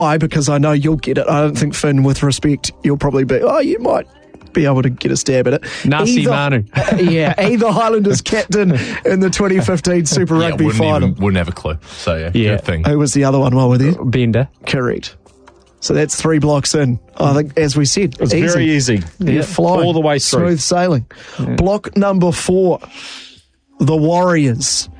because I know you'll get it. I don't think, Finn, with respect, you'll probably be, you might be able to get a stab at it. Nasi Manu. Either Highlanders captain in the 2015 Super Rugby final. Wouldn't have a clue. So, good thing. Who was the other one while with you? Bender. Correct. So that's 3 blocks in. I think, as we said, it's very easy. You're flying. All the way through. Smooth sailing. Yeah. Block number 4, the Warriors.